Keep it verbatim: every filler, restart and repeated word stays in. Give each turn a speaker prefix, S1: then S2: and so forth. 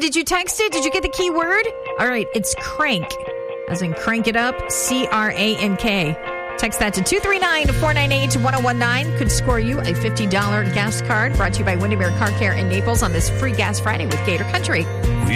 S1: did you text it? Did you get the key word? All right, it's crank, as in crank it up, C R A N K. Text that to two three nine, four nine eight, one oh one nine. Could score you a fifty dollars gas card, brought to you by Windermere Car Care in Naples on this Free Gas Friday with Gator Country.